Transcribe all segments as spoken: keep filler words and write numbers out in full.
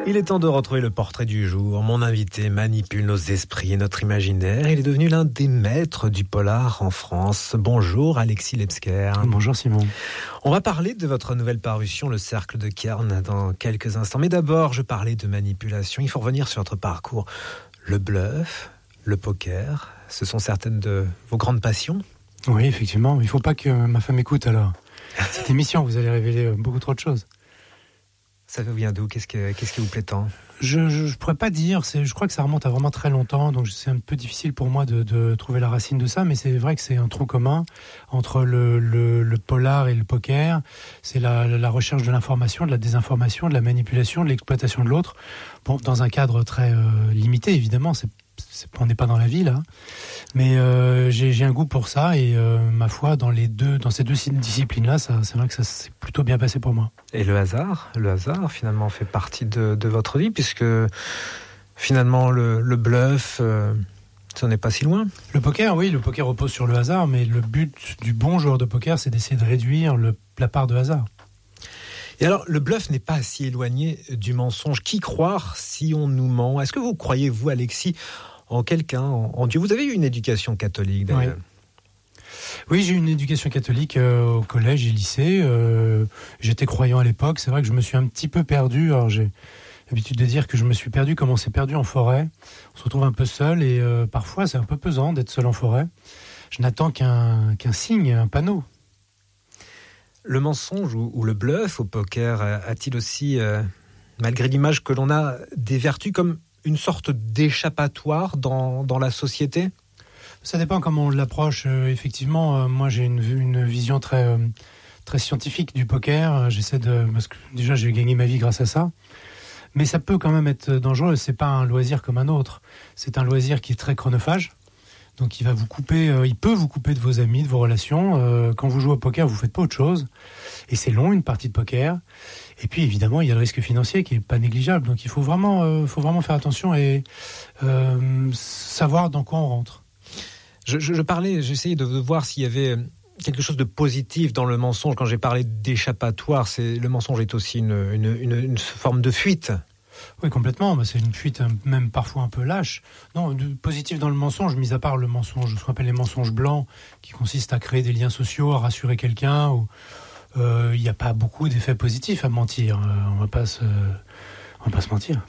Il est temps de retrouver le portrait du jour. Mon invité manipule nos esprits et notre imaginaire. Il est devenu l'un des maîtres du polar en France. Bonjour Alexis Lebsker. Bonjour Simon. On va parler de votre nouvelle parution, Le Cercle de Cairn, dans quelques instants. Mais d'abord, je parlais de manipulation. Il faut revenir sur votre parcours. Le bluff, le poker, ce sont certaines de vos grandes passions? Oui, effectivement. Il ne faut pas que ma femme écoute alors. Cette émission, vous allez révéler beaucoup trop de choses. Ça vient d'où? Qu'est-ce, que, qu'est-ce qui vous plaît tant? Je ne pourrais pas dire. C'est, je crois que ça remonte à vraiment très longtemps. Donc c'est un peu difficile pour moi de, de trouver la racine de ça. Mais c'est vrai que c'est un tronc commun entre le, le, le polar et le poker. C'est la, la recherche de l'information, de la désinformation, de la manipulation, de l'exploitation de l'autre. Bon, dans un cadre très euh, limité, évidemment. C'est, c'est, on n'est pas dans la vie, là. Mais euh, j'ai, j'ai un goût pour ça. Et euh, ma foi, dans, les deux, dans ces deux disciplines-là, ça, c'est vrai que ça s'est plutôt bien passé pour moi. Et le hasard, le hasard finalement fait partie de, de votre vie, puisque finalement le, le bluff, euh, ça n'est pas si loin. Le poker, oui, le poker repose sur le hasard, mais le but du bon joueur de poker, c'est d'essayer de réduire le, la part de hasard. Et alors, le bluff n'est pas si éloigné du mensonge. Qui croire si on nous ment? Est-ce que vous croyez, vous, Alexis, en quelqu'un, en, en Dieu? Vous avez eu une éducation catholique, d'ailleurs. Oui. Oui, j'ai eu une éducation catholique euh, au collège et lycée. Euh, j'étais croyant à l'époque. C'est vrai que je me suis un petit peu perdu. Alors j'ai l'habitude de dire que je me suis perdu comme on s'est perdu en forêt. On se retrouve un peu seul et euh, parfois c'est un peu pesant d'être seul en forêt. Je n'attends qu'un, qu'un signe, un panneau. Le mensonge ou, ou le bluff au poker a-t-il aussi, euh, malgré l'image que l'on a, des vertus comme une sorte d'échappatoire dans, dans la société ? Ça dépend comment on l'approche. Euh, effectivement, euh, moi j'ai une, une vision très, euh, très scientifique du poker. Euh, j'essaie de, parce que déjà j'ai gagné ma vie grâce à ça. Mais ça peut quand même être dangereux. C'est pas un loisir comme un autre. C'est un loisir qui est très chronophage. Donc il va vous couper, euh, il peut vous couper de vos amis, de vos relations. Euh, quand vous jouez au poker, vous faites pas autre chose. Et c'est long, une partie de poker. Et puis évidemment, il y a le risque financier qui est pas négligeable. Donc il faut vraiment, euh, faut vraiment faire attention et euh, savoir dans quoi on rentre. Je, je, je parlais, j'essayais de, de voir s'il y avait quelque chose de positif dans le mensonge. Quand j'ai parlé d'échappatoire, c'est, le mensonge est aussi une, une, une, une forme de fuite. Oui, complètement. C'est une fuite même parfois un peu lâche. Non, de positif dans le mensonge, mis à part le mensonge, ce qu'on appelle les mensonges blancs, qui consistent à créer des liens sociaux, à rassurer quelqu'un. Ou, euh, il n'y a pas beaucoup d'effets positifs à mentir. Euh, on va pas se... On va pas se mentir.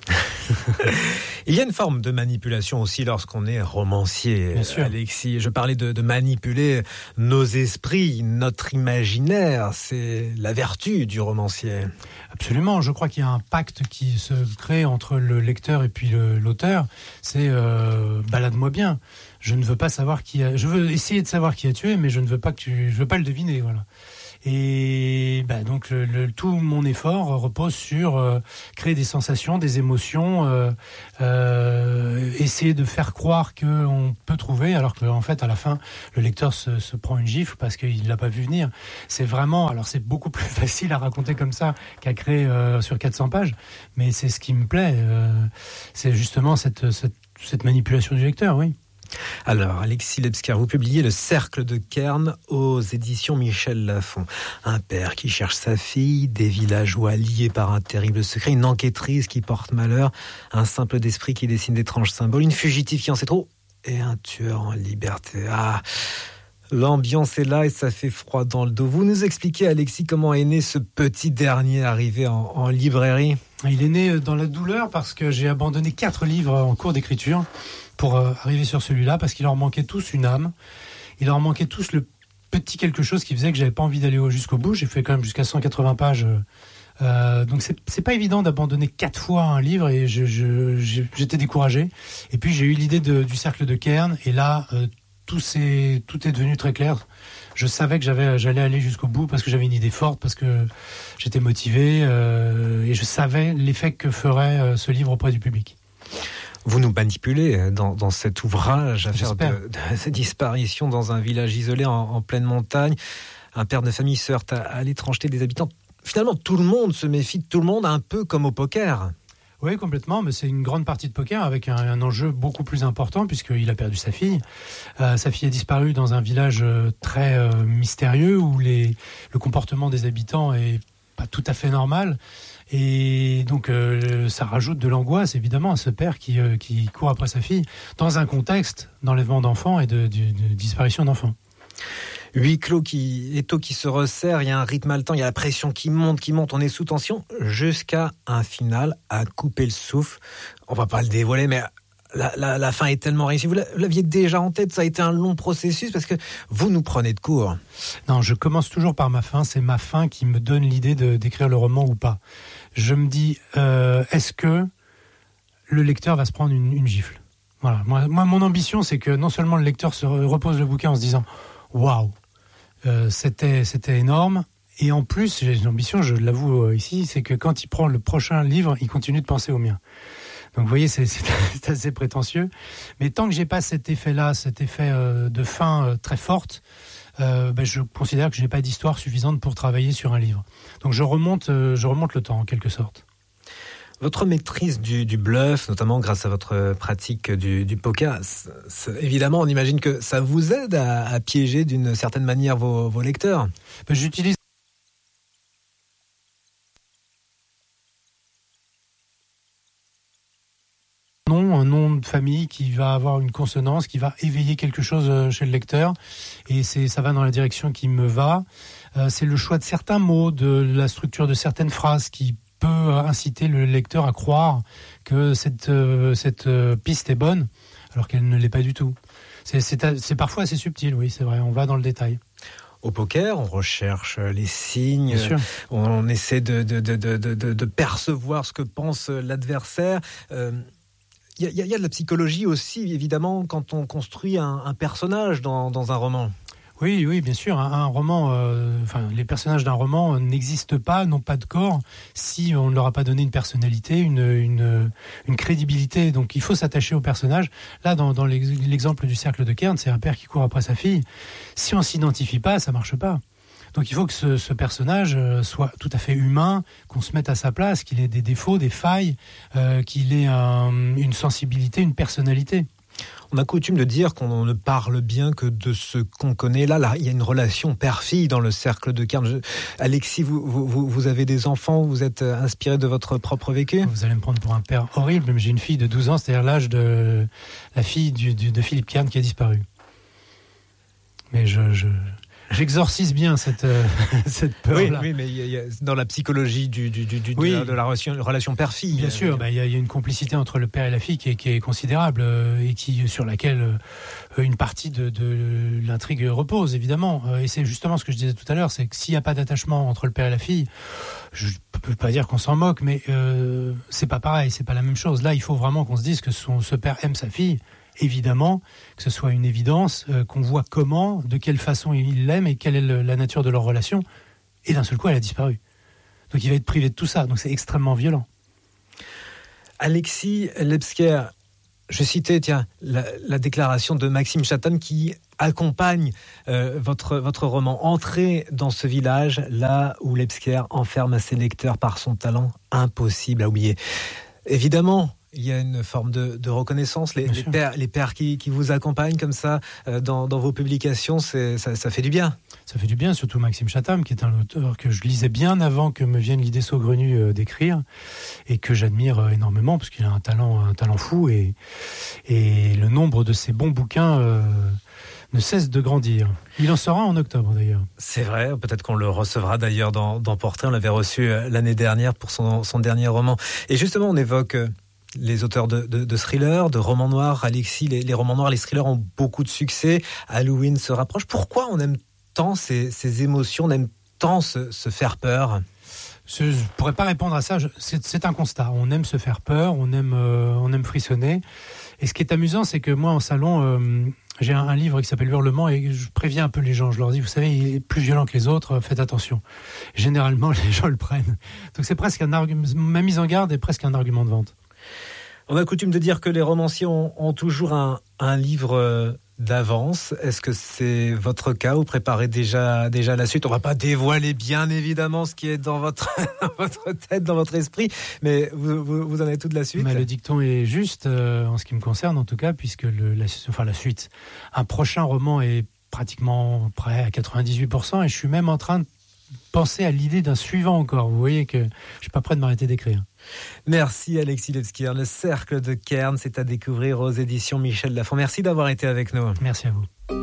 Il y a une forme de manipulation aussi lorsqu'on est romancier, Alexis. Je parlais de, de manipuler nos esprits, notre imaginaire. C'est la vertu du romancier. Absolument. Je crois qu'il y a un pacte qui se crée entre le lecteur et puis le, l'auteur. C'est euh, balade-moi bien. Je ne veux pas savoir qui a... Je veux essayer de savoir qui a tué, mais je ne veux pas que tu... Je veux pas le deviner. Voilà. Et bah donc le, le, tout mon effort repose sur euh, créer des sensations, des émotions, euh, euh, essayer de faire croire qu'on peut trouver, alors qu'en fait à la fin le lecteur se, se prend une gifle parce qu'il l'a pas vu venir. C'est vraiment, alors c'est beaucoup plus facile à raconter comme ça qu'à créer euh, sur quatre cents pages, mais c'est ce qui me plaît, euh, c'est justement cette, cette, cette manipulation du lecteur, oui. Alors, Alexis Lebsker, vous publiez Le Cercle de Cairn aux éditions Michel Lafon. Un père qui cherche sa fille, des villageois liés par un terrible secret, une enquêtrice qui porte malheur, un simple d'esprit qui dessine d'étranges symboles, une fugitive qui en sait trop, et un tueur en liberté. Ah, l'ambiance est là et ça fait froid dans le dos. Vous nous expliquez, Alexis, comment est né ce petit dernier arrivé en, en librairie? Il est né dans la douleur parce que j'ai abandonné quatre livres en cours d'écriture pour euh, arriver sur celui-là, parce qu'il leur manquait tous une âme. Il leur manquait tous le petit quelque chose qui faisait que j'avais pas envie d'aller jusqu'au bout. J'ai fait quand même jusqu'à cent quatre-vingts pages. Euh, donc c'est, c'est pas évident d'abandonner quatre fois un livre et je, je, j'étais découragé. Et puis j'ai eu l'idée de, du Cercle de Cairn et là, euh, tout, c'est, tout est devenu très clair. Je savais que j'avais, j'allais aller jusqu'au bout parce que j'avais une idée forte, parce que j'étais motivé euh, et je savais l'effet que ferait euh, ce livre auprès du public. Vous nous manipulez dans, dans cet ouvrage, affaire de, de disparition dans un village isolé en, en pleine montagne. Un père de famille se heurte à, à l'étrangeté des habitants. Finalement, tout le monde se méfie de tout le monde, un peu comme au poker. Oui, complètement, mais c'est une grande partie de poker avec un, un enjeu beaucoup plus important puisqu'il a perdu sa fille. Euh, sa fille a disparu dans un village très euh, mystérieux où les, le comportement des habitants est pas tout à fait normal. Et donc, euh, ça rajoute de l'angoisse, évidemment, à ce père qui, euh, qui court après sa fille, dans un contexte d'enlèvement d'enfants et de, de, de disparition d'enfants. Huis clos, qui, étau qui se resserre, il y a un rythme haletant, il y a la pression qui monte, qui monte, on est sous tension, jusqu'à un final à couper le souffle. On va pas le dévoiler, mais la, la, la fin est tellement réussie. Vous l'aviez déjà en tête, ça a été un long processus, parce que vous nous prenez de court. Non, je commence toujours par ma fin, c'est ma fin qui me donne l'idée de, d'écrire le roman ou pas. Je me dis, euh, est-ce que le lecteur va se prendre une, une gifle ? Voilà. Moi, moi, mon ambition, c'est que non seulement le lecteur se repose le bouquin en se disant « Waouh, euh, c'était, c'était énorme », et en plus, j'ai une ambition, je l'avoue euh, ici, c'est que quand il prend le prochain livre, il continue de penser au mien. Donc vous voyez, c'est, c'est, c'est assez prétentieux. Mais tant que j'ai pas cet effet-là, cet effet euh, de fin euh, très forte, Euh, ben je considère que je n'ai pas d'histoire suffisante pour travailler sur un livre. Donc je remonte, euh, je remonte le temps en quelque sorte. Votre maîtrise du, du bluff, notamment grâce à votre pratique du, du poker, c'est, c'est, évidemment, on imagine que ça vous aide à, à piéger d'une certaine manière vos, vos lecteurs. Ben j'utilise un nom de famille qui va avoir une consonance, qui va éveiller quelque chose chez le lecteur, et c'est, ça va dans la direction qui me va. Euh, c'est le choix de certains mots, de la structure de certaines phrases qui peut inciter le lecteur à croire que cette, euh, cette euh, piste est bonne, alors qu'elle ne l'est pas du tout. C'est, c'est, c'est parfois assez subtil, oui, c'est vrai, on va dans le détail. Au poker, on recherche les signes, on essaie de, de, de, de, de, de percevoir ce que pense l'adversaire. Euh, Il y, y a de la psychologie aussi, évidemment, quand on construit un, un personnage dans, dans un roman. Oui, oui, bien sûr. Un, un roman, euh, enfin, les personnages d'un roman n'existent pas, n'ont pas de corps, si on ne leur a pas donné une personnalité, une, une, une crédibilité. Donc, il faut s'attacher au personnage. Là, dans, dans l'exemple du cercle de Cairns, c'est un père qui court après sa fille. Si on s'identifie pas, ça marche pas. Donc il faut que ce, ce personnage soit tout à fait humain, qu'on se mette à sa place, qu'il ait des défauts, des failles, euh, qu'il ait un, une sensibilité, une personnalité. On a coutume de dire qu'on ne parle bien que de ce qu'on connaît. Là, là, il y a une relation père-fille dans le cercle de Cairns. Je... Alexis, vous, vous, vous avez des enfants, vous êtes inspiré de votre propre vécu ? Vous allez me prendre pour un père horrible, mais j'ai une fille de douze ans, c'est-à-dire l'âge de la fille du, du, de Philippe Cairns qui a disparu. Mais je... je... J'exorcise bien cette, euh, cette peur-là. Oui, oui, mais y a, y a, dans la psychologie du, du, du, oui. de, la, de la relation, relation père-fille. Bien sûr, bah, y a, y a une complicité entre le père et la fille qui est, qui est considérable euh, et qui, sur laquelle euh, une partie de, de l'intrigue repose, évidemment. Euh, et c'est justement ce que je disais tout à l'heure, c'est que s'il n'y a pas d'attachement entre le père et la fille, je ne peux pas dire qu'on s'en moque, mais euh, c'est pas pareil, c'est pas la même chose. Là, il faut vraiment qu'on se dise que son, ce père aime sa fille. Évidemment, que ce soit une évidence, euh, qu'on voit comment, de quelle façon il l'aime et quelle est le, la nature de leur relation. Et d'un seul coup, elle a disparu. Donc il va être privé de tout ça. Donc c'est extrêmement violent. Alexis Lebsker, je citais tiens, la, la déclaration de Maxime Chatham qui accompagne euh, votre, votre roman. Entrez dans ce village, là où Lebsker enferme ses lecteurs par son talent impossible à oublier. Évidemment, il y a une forme de, de reconnaissance. Les, les pères, les pères qui, qui vous accompagnent comme ça euh, dans, dans vos publications, c'est, ça, ça fait du bien. Ça fait du bien, surtout Maxime Chatham, qui est un auteur que je lisais bien avant que me vienne l'idée saugrenue euh, d'écrire et que j'admire euh, énormément parce qu'il a un talent, un talent fou et, et le nombre de ses bons bouquins euh, ne cesse de grandir. Il en sera en octobre d'ailleurs. C'est vrai, peut-être qu'on le recevra d'ailleurs dans, dans Portrait. On l'avait reçu l'année dernière pour son, son dernier roman. Et justement, on évoque les auteurs de, de, de thrillers, de romans noirs. Alexis, les, les romans noirs, les thrillers ont beaucoup de succès. Halloween se rapproche. Pourquoi on aime tant ces, ces émotions, on aime tant se, se faire peur ? Je ne pourrais pas répondre à ça. Je, c'est, c'est un constat. On aime se faire peur, on aime, euh, on aime frissonner. Et ce qui est amusant, c'est que moi, en salon, euh, j'ai un, un livre qui s'appelle Hurlement et je préviens un peu les gens. Je leur dis, vous savez, il est plus violent que les autres, faites attention. Généralement, les gens le prennent. Donc c'est presque un argument. Ma mise en garde est presque un argument de vente. On a coutume de dire que les romanciers ont, ont toujours un, un livre d'avance. Est-ce que c'est votre cas ? Vous préparez déjà, déjà la suite ? On ne va pas dévoiler bien évidemment ce qui est dans votre, dans votre tête, dans votre esprit, mais vous, vous, vous en avez tout de la suite. Mais le dicton est juste, euh, en ce qui me concerne en tout cas, puisque le, la, enfin, la suite, un prochain roman est pratiquement prêt à quatre-vingt-dix-huit pour cent et je suis même en train penser à l'idée d'un suivant encore. Vous voyez que je suis pas prêt de m'arrêter d'écrire. Merci Alexis Lebsker. Le cercle de Cairns, c'est à découvrir aux éditions Michel Lafon. Merci d'avoir été avec nous. Merci à vous.